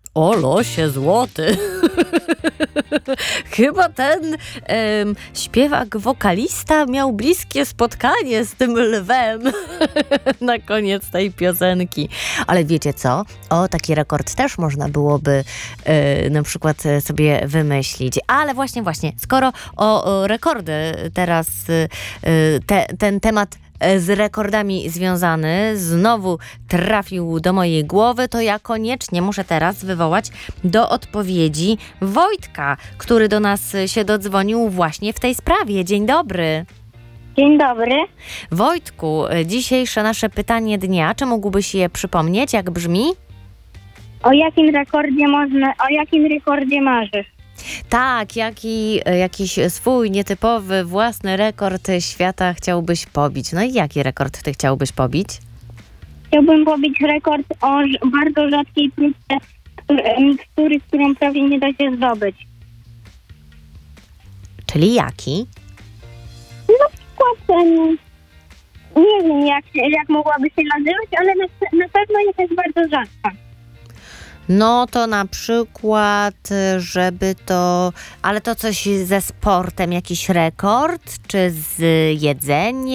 O losie złoty. Chyba ten śpiewak, wokalista miał bliskie spotkanie z tym lwem na koniec tej piosenki. Ale wiecie co? Taki rekord też można byłoby na przykład sobie wymyślić. Ale właśnie, skoro o rekordy teraz ten temat z rekordami związany znowu trafił do mojej głowy, to ja koniecznie muszę teraz wywołać do odpowiedzi Wojtka, który do nas się dodzwonił właśnie w tej sprawie. Dzień dobry. Dzień dobry. Wojtku, dzisiejsze nasze pytanie dnia, czy mógłbyś je przypomnieć, jak brzmi? O jakim rekordzie marzysz? Tak, jakiś swój nietypowy, własny rekord świata chciałbyś pobić. No i jaki rekord ty chciałbyś pobić? Chciałbym pobić rekord o bardzo rzadkiej próbce mikstury, którą prawie nie da się zdobyć. Czyli jaki? Na przykład, nie wiem jak mogłaby się nazywać, ale na pewno jest bardzo rzadka. No to na przykład, ale to coś ze sportem, jakiś rekord, czy z jedzeniem?